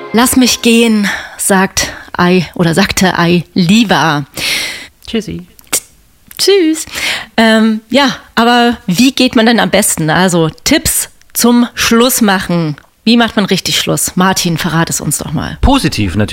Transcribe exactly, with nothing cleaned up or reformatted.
Lass mich gehen, sagt Ei oder sagte Ei lieber. Tschüssi. Tschüss. Ähm, ja, aber wie geht man denn am besten? Also Tipps zum Schluss machen. Wie macht man richtig Schluss? Martin, verrat es uns doch mal. Positiv natürlich.